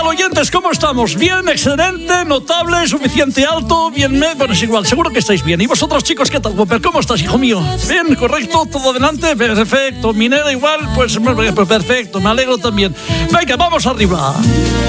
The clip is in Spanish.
oyentes, ¿cómo estamos? ¿Bien? ¿Excelente? ¿Notable? ¿Suficiente? ¿Alto? ¿Bien? Bueno, es igual, seguro que estáis bien. ¿Y vosotros, chicos, qué tal? Whopper, ¿cómo estás, hijo mío? ¿Bien? ¿Correcto? ¿Todo adelante? Perfecto. ¿Minera igual? Pues perfecto, me alegro también. Venga, vamos arriba.